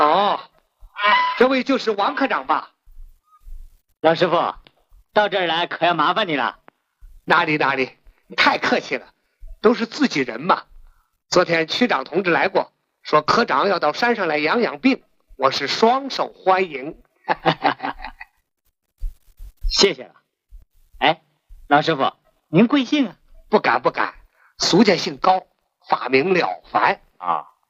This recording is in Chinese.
哦，这位就是王科长吧？ 老师傅，到这儿来可要麻烦你了。 哪里，你太客气了，都是自己人嘛。昨天区长同志来过，说科长要到山上来养病，我是双手欢迎。 谢谢了。哎，老师傅，您贵姓啊？ 不敢，俗家姓高，法名了凡。 啊。